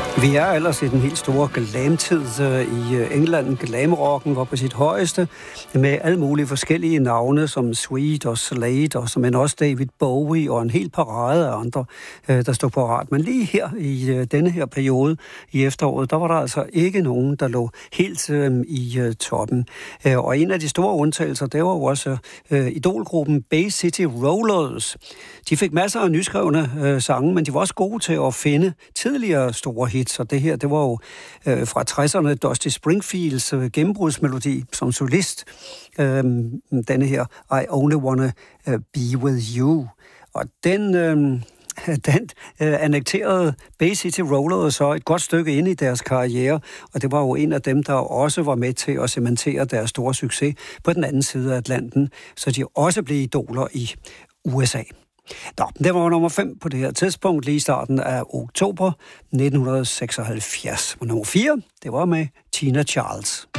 Vi er ellers i den helt store glamtid i England. Glamrocken var på sit højeste med alle mulige forskellige navne som Sweet og Slade og som også David Bowie og en hel parade af andre, der stod parat. Men lige her i denne her periode i efteråret, der var der altså ikke nogen, der lå helt i toppen. Og en af de store undtagelser, det var jo også idolgruppen Bay City Rollers. De fik masser af nyskrevne sange, men de var også gode til at finde tidligere store hits. Og det her, det var jo fra 60'erne Dusty Springfields gennembrudsmelodi som solist. Denne her, I Only Wanna Be With You. Og den annekterede Bay City Rollers så et godt stykke ind i deres karriere, og det var jo en af dem, der også var med til at cementere deres store succes på den anden side af Atlanten, så de også blev idoler i USA. Det var nummer 5 på det her tidspunkt, lige i starten af oktober 1976. Og nummer 4, det var med Tina Charles.